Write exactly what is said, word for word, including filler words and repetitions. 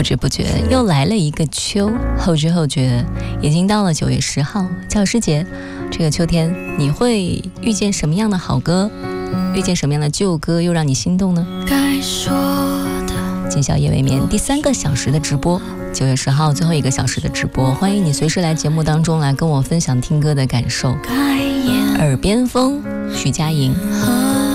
不知不觉又来了一个秋，后知后觉已经到了九月十号教师节。这个秋天你会遇见什么样的好歌，遇见什么样的旧歌又让你心动呢？ 该说的今宵夜未眠第三个小时的直播，九月十号最后一个小时的直播，欢迎你随时来节目当中来跟我分享听歌的感受。耳边风，徐佳莹。